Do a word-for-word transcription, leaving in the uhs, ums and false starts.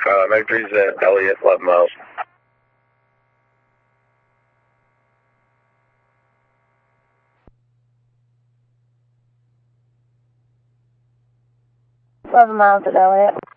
Uh, Megdry's at Elliott, eleven miles. eleven miles at Elliott.